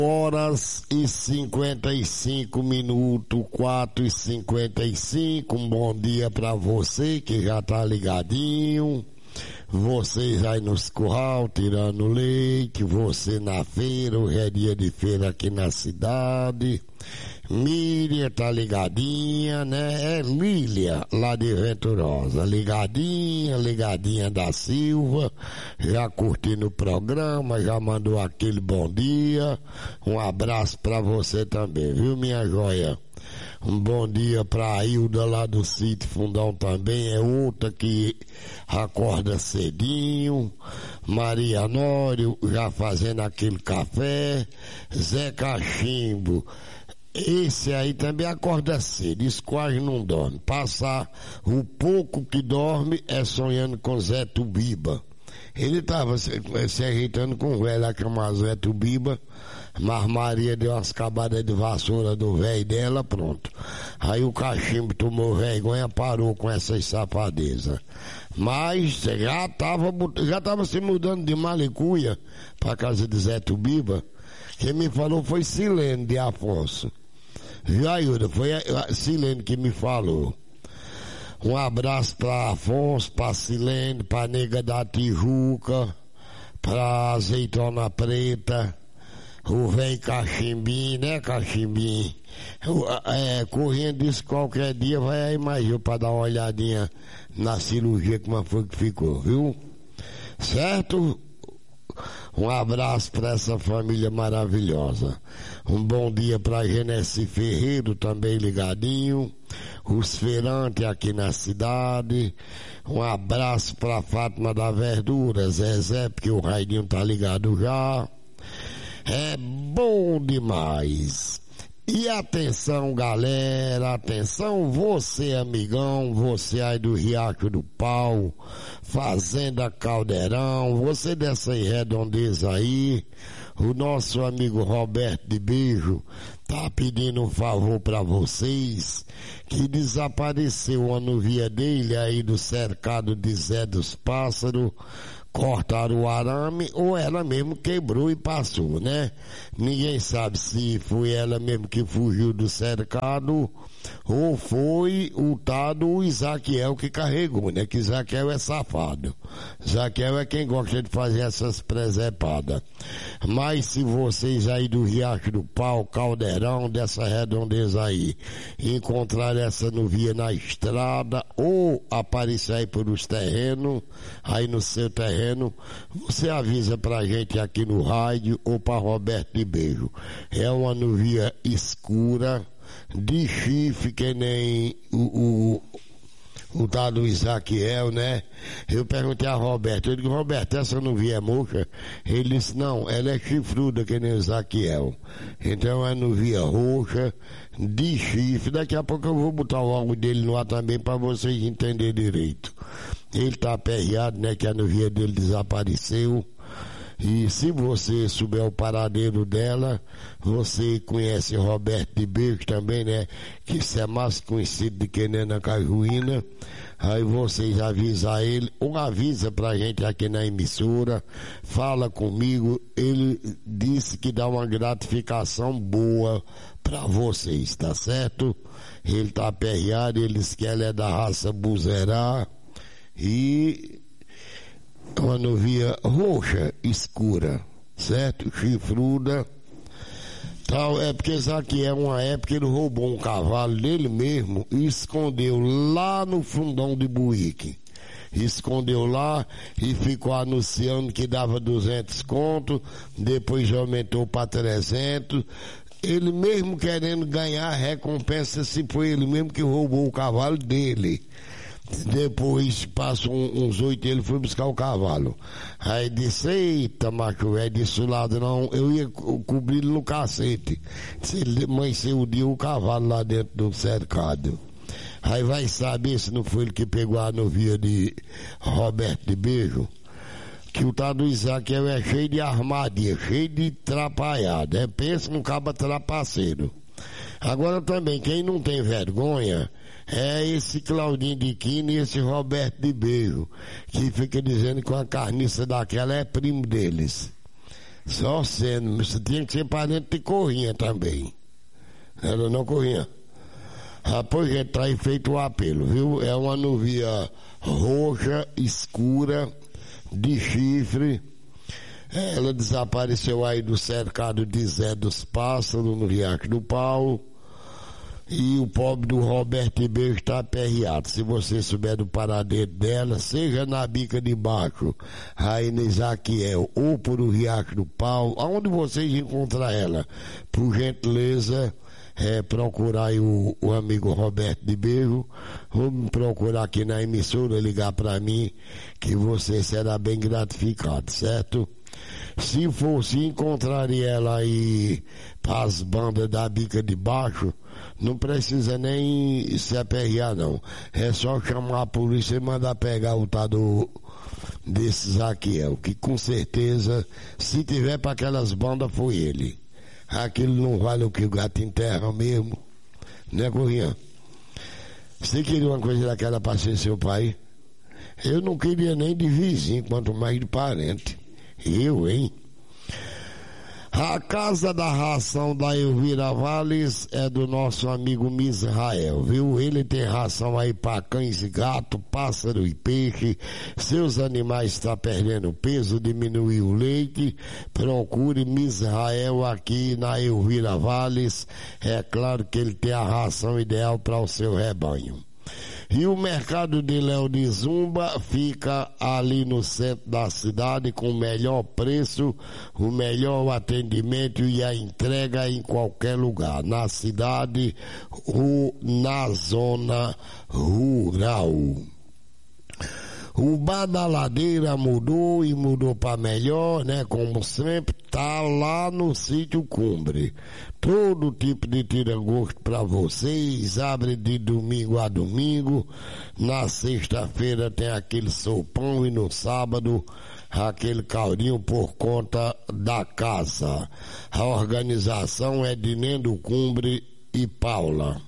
Horas e 55 minutos, 4h55. Um bom dia pra você que já tá ligadinho. Vocês aí nos curral tirando leite, você na feira, hoje é dia de feira aqui na cidade. Miriam tá ligadinha, né? É Lília, lá de Venturosa. Ligadinha da Silva, já curtindo o programa, já mandou aquele bom dia. Um abraço pra você também, viu, minha joia? Um bom dia pra Ailda lá do Sítio Fundão também, é outra que acorda cedinho. Maria Nório já fazendo aquele café. Zé Cachimbo, esse aí também acorda cedo, isso quase não dorme. Passar o pouco que dorme é sonhando com Zé Tubiba. Ele tava se irritando com o velho lá que chama Zé Tubiba, mas Maria deu umas cabadas de vassoura do velho dela, pronto. Aí o Cachimbo tomou vergonha, parou com essas safadezas. Mas já tava se mudando de Malicuia pra casa de Zé Tubiba. Quem me falou foi Silene de Afonso. Viu, Ailda? Foi a Silene que me falou. Um abraço pra Afonso, pra Silene, pra Nega da Tijuca, pra Azeitona Preta, o velho Cachimbim, né, Cachimbim? Correndo isso qualquer dia, vai aí mais eu pra dar uma olhadinha na cirurgia, como foi que ficou, viu? Certo? Um abraço para essa família maravilhosa. Um bom dia para Genesi Ferreiro, também ligadinho. Os feirantes aqui na cidade. Um abraço para Fátima da Verdura, Zezé, porque o Raidinho tá ligado já. É bom demais. E atenção, galera, atenção, você amigão, você aí do Riacho do Pau, Fazenda Caldeirão, você dessa redondeza aí, o nosso amigo Roberto de Beijo tá pedindo um favor pra vocês, que desapareceu uma nuvia dele aí do cercado de Zé dos Pássaros. Cortaram o arame ou ela mesmo quebrou e passou, né? Ninguém sabe se foi ela mesmo que fugiu do cercado ou foi o tal do Isaquiel que carregou, né? Que Isaquiel é safado. Isaquiel é quem gosta de fazer essas presepadas. Mas se vocês aí do Riacho do Pau, Caldeirão, dessa redondeza aí, encontrar essa nuvia na estrada ou aparecer aí por os terrenos, aí no seu terreno, você avisa pra gente aqui no rádio ou pra Roberto de Beijo. É uma nuvia escura, de chifre, que nem o tal do Isaquiel, né? Eu perguntei a Roberto, eu digo, Roberto, essa nuvia é murcha? Ele disse, não, ela é chifruda que nem o Isaquiel. Então é nuvia roxa, de chifre. Daqui a pouco eu vou botar o áudio dele no ar também para vocês entenderem direito. Ele tá aperreado, né, que a nuvia dele desapareceu. E se você souber o paradeiro dela, você conhece Roberto de Beijo também, né? Que isso é mais conhecido do que Nena Cajuína. Aí vocês avisam ele, ou avisa pra gente aqui na emissora, fala comigo. Ele disse que dá uma gratificação boa pra vocês, tá certo? Ele tá aperreado, ele disse que ela é da raça Buzerá e uma nuvia roxa, escura, certo? Chifruda. Tal, é porque Isaquiel, uma época, ele roubou um cavalo dele mesmo e escondeu lá no fundão de Buíque. Escondeu lá e ficou anunciando que dava 200 contos, depois já aumentou para 300. Ele mesmo querendo ganhar a recompensa, se foi ele mesmo que roubou o cavalo dele. Depois, passou uns 8 ele foi buscar o cavalo. Aí disse, eita, macho velho, desse lado não, eu ia cobrir ele no cacete. Se ele amanheceu o dia o cavalo lá dentro do cercado. Aí vai saber se não foi ele que pegou a nuvia de Roberto de Beijo. Que o tal do Isaquiel é cheio de armadilha, cheio de trapalhada. Pensa num cabo trapaceiro. Agora também, quem não tem vergonha é esse Claudinho de Quina e esse Roberto de Beijo, que fica dizendo que uma carniça daquela é primo deles. Só sendo, você tinha que ser parente de Corrinha também. Ela não Corrinha. Rapaz, gente, tá aí feito o apelo, viu? É uma nuvia roxa, escura, de chifre. Ela desapareceu aí do cercado de Zé dos Pássaros, no Riacho do Pau. E o pobre do Roberto Ribeiro está aperreado. Se você souber do paradeiro dela, seja na Bica de Baixo, Rainha Isaquiel, ou por o Riacho do Pau, aonde vocês encontrar ela, por gentileza, procurar aí o amigo Roberto Ribeiro, ou me procurar aqui na emissora, ligar para mim, que você será bem gratificado, certo? Se fosse encontrar ela aí para as bandas da Bica de Baixo, não precisa nem se aperrear não. É só chamar a polícia e mandar pegar o tal desse Zaquiel, que com certeza, se tiver para aquelas bandas, foi ele. Aquilo não vale o que o gato enterra mesmo, né, Corrinha? Você queria uma coisa daquela para ser seu pai? Eu não queria nem de vizinho, quanto mais de parente. Eu, hein? A Casa da Ração da Elvira Valles é do nosso amigo Misrael, viu? Ele tem ração aí para cães e gato, pássaro e peixe. Seus animais estão perdendo peso, diminuiu o leite. Procure Misrael aqui na Elvira Valles. É claro que ele tem a ração ideal para o seu rebanho. E o mercado de Léo de Zumba fica ali no centro da cidade com o melhor preço, o melhor atendimento e a entrega em qualquer lugar, na cidade ou na zona rural. O Bar da Ladeira mudou e mudou para melhor, né? Como sempre, tá lá no Sítio Cumbre. Todo tipo de tira-gosto para vocês, abre de domingo a domingo. Na sexta-feira tem aquele sopão e no sábado aquele caldinho por conta da casa. A organização é de Nendo Cumbre e Paula.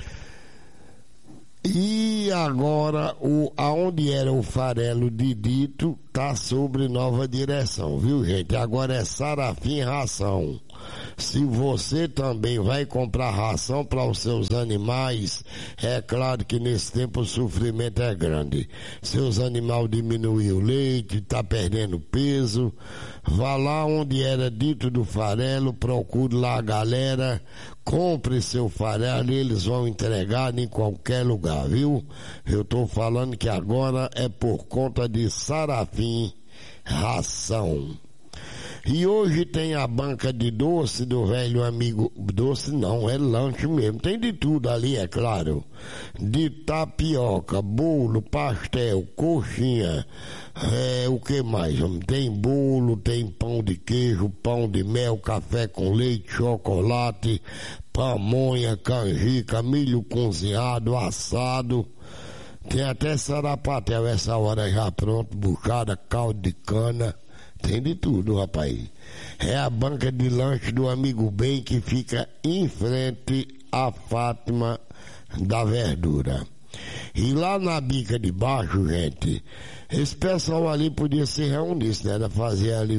E agora, aonde era o farelo de Dito, tá sobre nova direção, viu, gente? Agora é Sarafim Ração. Se você também vai comprar ração para os seus animais, é claro que nesse tempo o sofrimento é grande. Seus animais diminuiu o leite, está perdendo peso. Vá lá onde era Dito do farelo, procure lá a galera, compre seu farelo e eles vão entregar em qualquer lugar, viu? Eu estou falando que agora é por conta de Sarafim Ração. E hoje tem a banca de doce do velho amigo, doce não, é lanche mesmo, tem de tudo ali, é claro, de tapioca, bolo, pastel, coxinha, o que mais? Tem bolo, tem pão de queijo, pão de mel, café com leite, chocolate, pamonha, canjica, milho cozinhado, assado, tem até sarapatel essa hora já pronto, buchada, caldo de cana. Tem de tudo, rapaz. É a banca de lanche do amigo Bem que fica em frente à Fátima da Verdura. E lá na Bica de Baixo, gente, esse pessoal ali podia se reunir, né? Fazer ali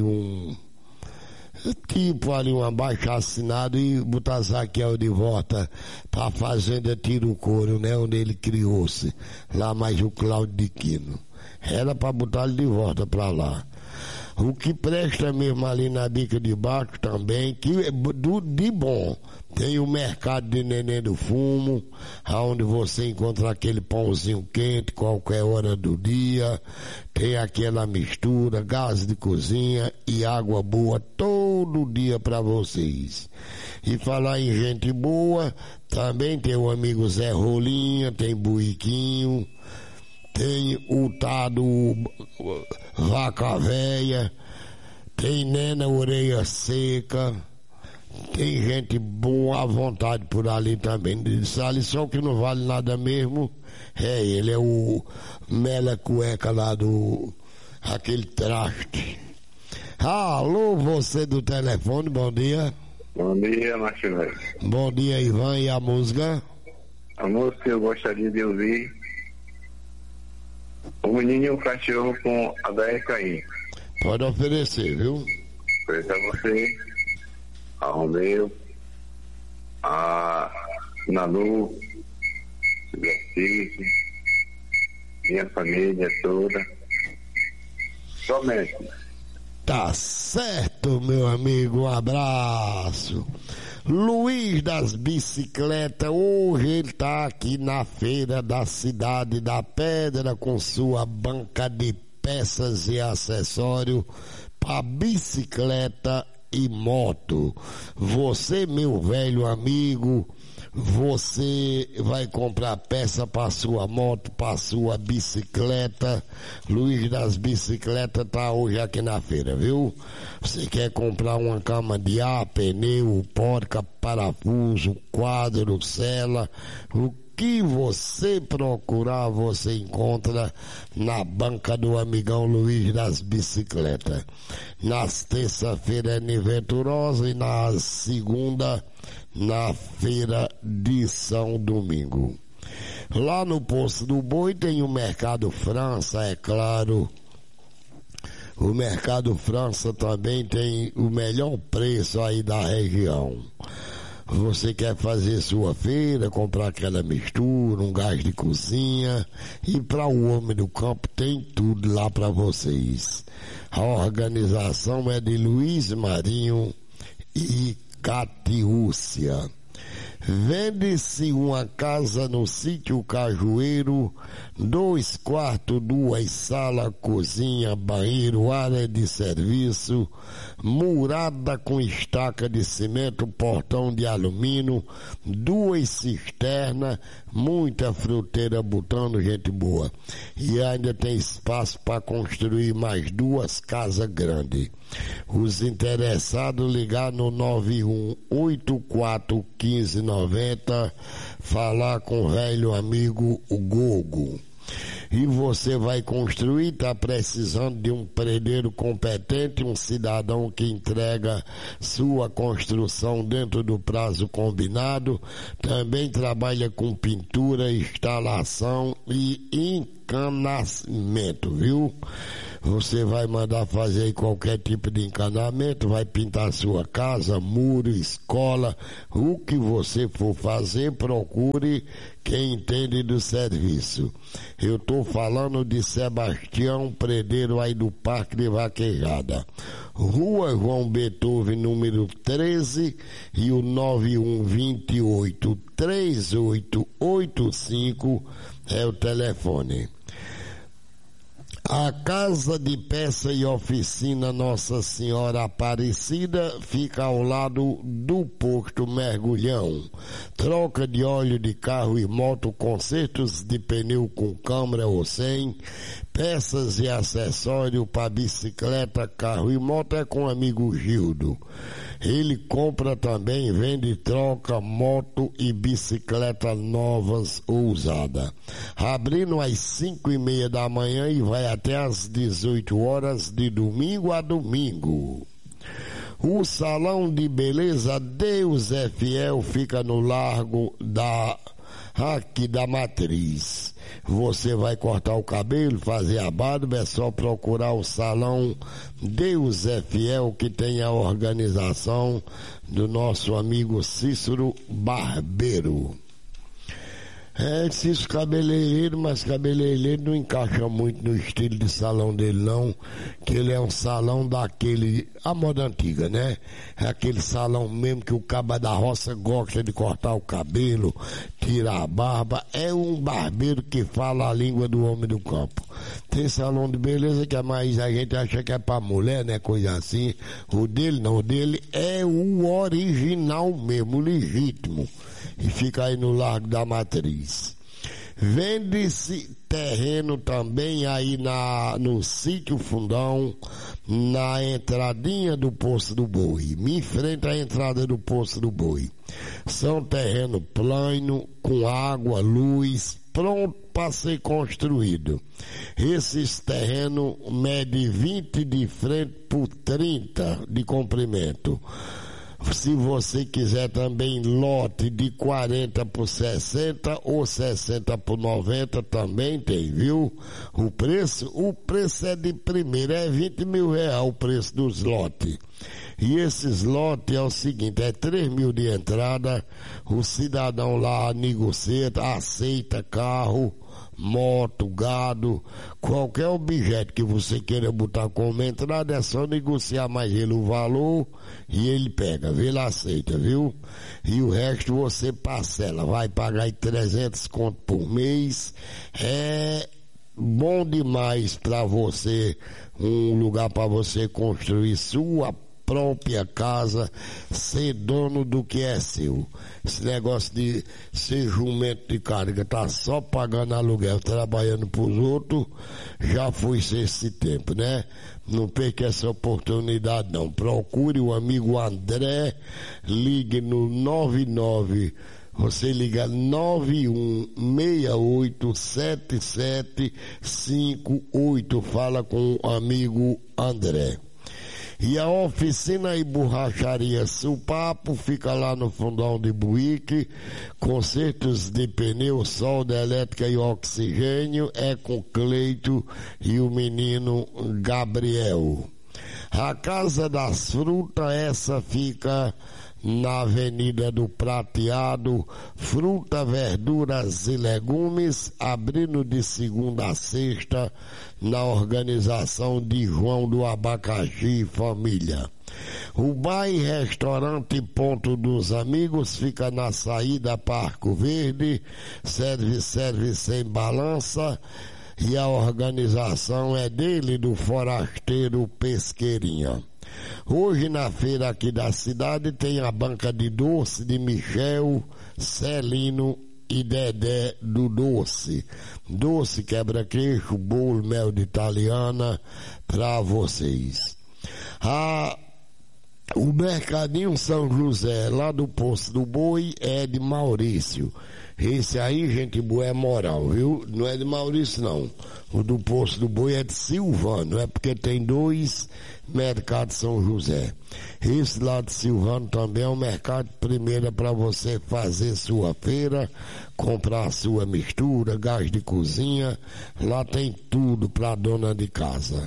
um abaixo-assinado e botar Zaquiel de volta pra fazenda Tiro Couro, né? Onde ele criou-se. Lá mais o Cláudio de Quino. Era pra botar ele de volta pra lá. O que presta mesmo ali na Bica de Baixo também, que é de bom. Tem o mercado de Neném do Fumo, onde você encontra aquele pãozinho quente qualquer hora do dia. Tem aquela mistura, gás de cozinha e água boa todo dia para vocês. E falar em gente boa, também tem o amigo Zé Rolinha, tem Buiquinho. Tem o Tado Vaca Véia, tem Nena Orelha Seca, tem gente boa à vontade por ali também. Ali só que não vale nada mesmo é ele, é o Mela Cueca lá aquele traste. Alô, você do telefone, bom dia. Bom dia, Marcelo. Bom dia, Ivan, e a música? A música eu gostaria de ouvir O Menino e o Cachorro com a Daí Caim. Pode oferecer, viu? Beijo a você, a Romeu, a Nalu, Silvestre, minha família toda. Somente. Tá certo, meu amigo, um abraço. Luiz das Bicicletas, hoje ele tá aqui na feira da Cidade da Pedra com sua banca de peças e acessórios para bicicleta e moto. Você, meu velho amigo, você vai comprar peça para sua moto, para sua bicicleta. Luiz das Bicicletas tá hoje aqui na feira, viu? Você quer comprar uma cama de ar, pneu, porca, parafuso, quadro, sela, o que você procurar, você encontra na banca do amigão Luiz das Bicicletas. Nas terça-feira é Niventurosa e na segunda na feira de São Domingo. Lá no Poço do Boi tem o Mercado França, é claro. O Mercado França também tem o melhor preço aí da região. Você quer fazer sua feira, comprar aquela mistura, um gás de cozinha, e para o homem do campo tem tudo lá para vocês. A organização é de Luiz Marinho e Catiúcia. Vende-se uma casa no sítio Cajueiro, 2 quartos, 2 salas, cozinha, banheiro, área de serviço, murada com estaca de cimento, portão de alumínio, 2 cisternas, muita fruteira botando, gente boa. E ainda tem espaço para construir mais 2 casas grandes. Os interessados ligar no 91841590, falar com o velho amigo o Gogo. E você vai construir, tá precisando de um predeiro competente, um cidadão que entrega sua construção dentro do prazo combinado, também trabalha com pintura, instalação e encanamento, viu? Você vai mandar fazer aí qualquer tipo de encanamento, vai pintar sua casa, muro, escola, o que você for fazer, procure quem entende do serviço. Eu tô falando de Sebastião Predeiro aí do Parque de Vaquejada. Rua João Beethoven, número 13 e o 9128-3885 é o telefone. A Casa de Peça e Oficina Nossa Senhora Aparecida fica ao lado do Posto Mergulhão. Troca de óleo de carro e moto, consertos de pneu com câmara ou sem, peças e acessórios para bicicleta, carro e moto é com o amigo Gildo. Ele compra também, vende e troca moto e bicicleta novas ou usadas. Abrindo às 5:30 da manhã e vai até às 18 horas de domingo a domingo. O Salão de Beleza Deus é Fiel fica no Largo aqui da Matriz. Você vai cortar o cabelo, fazer a barba, é só procurar o Salão Deus é Fiel, que tem a organização do nosso amigo Cícero Barbeiro. É, Cícero cabeleireiro, mas cabeleireiro não encaixa muito no estilo de salão dele não, que ele é um salão daquele, a moda antiga, né? É aquele salão mesmo que o caba da roça gosta de cortar o cabelo, tirar a barba, é um barbeiro que fala a língua do homem do campo. Tem salão de beleza que é mais, a gente acha que é pra mulher, né, coisa assim. O dele não, o dele é o original mesmo, o legítimo. E fica aí no Largo da Matriz. Vende-se terreno também aí no Sítio Fundão, na entradinha do Poço do Boi, em frente à entrada do Poço do Boi. São terreno plano, com água, luz, pronto para ser construído. Esses terrenos medem 20 de frente por 30 de comprimento. Se você quiser também lote de 40 por 60 ou 60 por 90 também tem, viu? O preço é de primeira, é 20 mil reais o preço dos lotes. E esses lotes é o seguinte, é 3 mil de entrada, o cidadão lá negocia, aceita carro, moto, gado, qualquer objeto que você queira botar como entrada, é só negociar mais ele o valor e ele pega, ele aceita, viu? E o resto você parcela, vai pagar aí 300 conto por mês, é bom demais para você, um lugar para você construir sua própria casa, ser dono do que é seu. Esse negócio de ser jumento de carga, tá só pagando aluguel, trabalhando pros outros, já foi esse tempo, né? Não perca essa oportunidade não. Procure o amigo André, ligue no 99, você liga 91687758, fala com o amigo André. E a oficina e borracharia Supapo fica lá no Fundão de Buíque, consertos de pneu, solda elétrica e oxigênio, é com Cleito e o menino Gabriel. A Casa das Frutas, essa fica na Avenida do Prateado, fruta, verduras e legumes, abrindo de segunda a sexta, na organização de João do Abacaxi e Família. O bar e restaurante Ponto dos Amigos fica na saída Parco Verde, serve sem balança, e a organização é dele, do forasteiro Pesqueirinha. Hoje na feira aqui da cidade tem a banca de doce de Michel, Celino e Dedé do doce. Doce, quebra-queixo, bolo, mel de italiana para vocês. O Mercadinho São José, lá do Poço do Boi, é de Maurício. Esse aí, gente boa, é moral, viu? Não é de Maurício, não. O do Poço do Boi é de Silvano, é porque tem 2 mercados São José. Esse lá de Silvano também é um mercado de primeira para você fazer sua feira, comprar sua mistura, gás de cozinha. Lá tem tudo para dona de casa.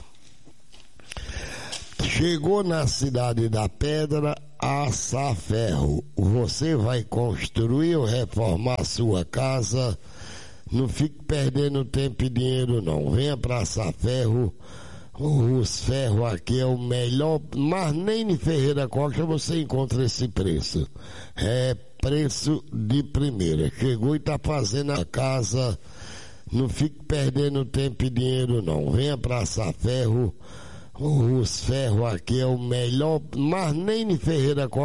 Chegou na Cidade da Pedra, Assar Ferro. Você vai construir ou reformar sua casa? Não fique perdendo tempo e dinheiro não. Venha para Assar Ferro. Os ferros aqui é o melhor, mas nem em Ferreira Costa você encontra esse preço. É preço de primeira. Chegou e está fazendo a casa. Não fique perdendo tempo e dinheiro não. Venha para Assar Ferro. Os ferros aqui é o melhor, mas nem em Ferreira Costa